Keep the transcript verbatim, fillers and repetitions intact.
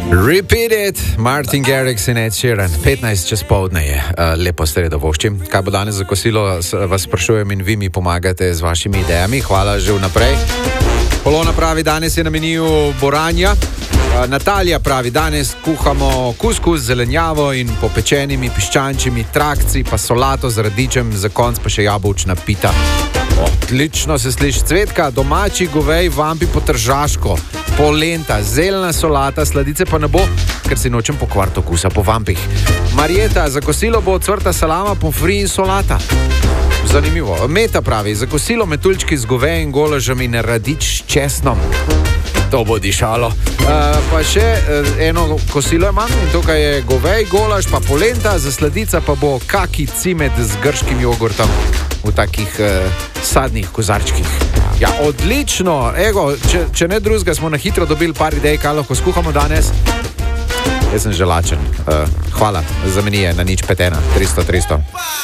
Repeat it, Martin Garrix in Ed Sheeran, petnajst čez povdne je, uh, lepo sredo voščim. Kaj bo danes za kosilo, vas sprašujem in vi mi pomagate z vašimi idejami, hvala že vnaprej. Polona pravi, danes je na meniju boranja. Uh, Natalija pravi, danes kuhamo kuskus z zelenjavo in popečenimi piščančimi trakci, pa solato z radičem, za konc pa še jabolčna pita. Odlično se sliši. Cvetka, domači govej vampi po tržaško, polenta, zeljna solata, sladice pa ne bo, ker si nočem pokvariti okusa po vampih. Marjeta, za kosilo bo ocvrta salama, pomfri in solata. Zanimivo. Meta pravi, za kosilo metuljčki z govejem, golažem in radič s česnom. To bo dišalo. Uh, pa še uh, eno kosilo imam in tukaj je govej, golaž, pa polenta, za sladica pa bo kaki cimet z grškim jogurtom v takih uh, sadnih kozarčkih. Ja, odlično. Ego, če, če ne drugega, smo na hitro dobili par idej, kaj lahko skuhamo danes. Jaz sem že lačen. Uh, hvala. Za meni je na nič petena. tristo tristo.